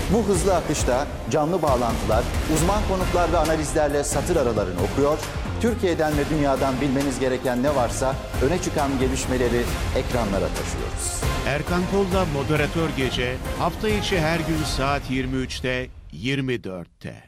Bu hızlı akışta canlı bağlantılar, uzman konuklar ve analizlerle satır aralarını okuyor, Türkiye'den ve dünyadan bilmeniz gereken ne varsa öne çıkan gelişmeleri ekranlara taşıyoruz. Erkan Kol'da Moderatör Gece hafta içi her gün saat 23'te 24'te.